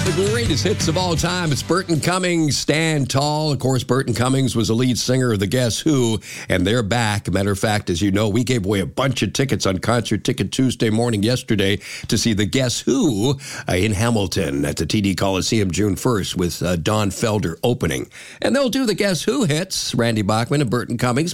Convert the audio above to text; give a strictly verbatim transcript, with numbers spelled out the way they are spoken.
the greatest hits of all time. It's Burton Cummings, Stand Tall. Of course, Burton Cummings was the lead singer of the Guess Who, and they're back. Matter of fact, as you know, we gave away a bunch of tickets on Concert Ticket Tuesday morning yesterday to see the Guess Who uh, in Hamilton at the T D Coliseum June first with uh, Don Felder opening. And they'll do the Guess Who hits, Randy Bachman and Burton Cummings.